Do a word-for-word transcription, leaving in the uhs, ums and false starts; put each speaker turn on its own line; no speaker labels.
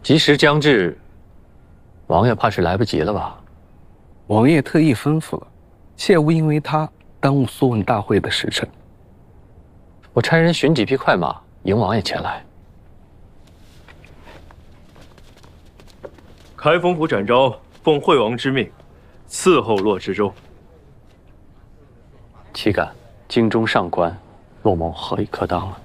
吉时将至，王爷怕是来不及了吧？
王爷特意吩咐了，切勿因为他耽误苏问大会的时辰。
我差人寻几匹快马，迎王爷前来。
开封府展昭奉惠王之命，伺候洛知州。
岂敢京中上官，洛某何以可当了？